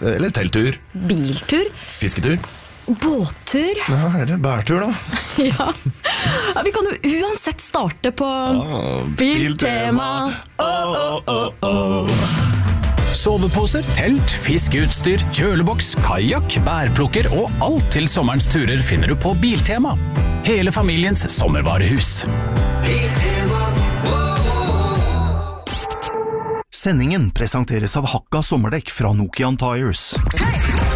eller telttur. Biltur. Fisketur. Båttur. Ja, eller bærtur da. Ja. Ja, vi kan jo uansett starte på Biltema. Soveposer, telt, fiskeutstyr, kjøleboks, kajak, bærplukker og alt til sommerens turer finner du på Biltema. Hele familiens sommervarehus. Biltema. Sendingen presenteres av Hakka sommerdekk fra Nokian Tires.